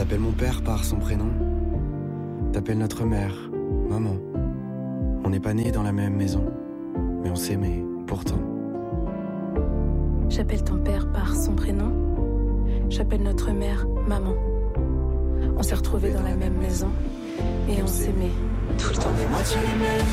T'appelles mon père par son prénom. T'appelles notre mère, maman. On n'est pas nés dans la même maison, mais on s'aimait pourtant. J'appelle ton père par son prénom. J'appelle notre mère maman. On s'est retrouvés dans la même maison et on s'aimait tout le temps. On est moitié les mêmes,